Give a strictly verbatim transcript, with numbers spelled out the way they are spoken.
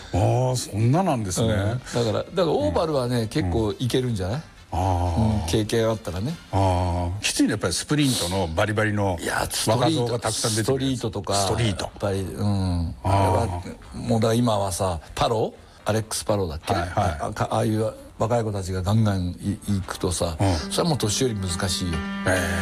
ああ、そんななんですね。 うん、だからだからオーバルはね、結構いけるんじゃない？あ、うん、経験あったらね。 ああ、きついね、やっぱりスプリントのバリバリの若造がたくさん出てくる。 ストリートとか、 ストリートやっぱり、うん、あれはもうだ今はさ、パロアレックス・パロだっけ、はい、はい、あ, ああいう若い子たちがガンガンい行くとさ、うん、それはもう年寄り難しいよ。えー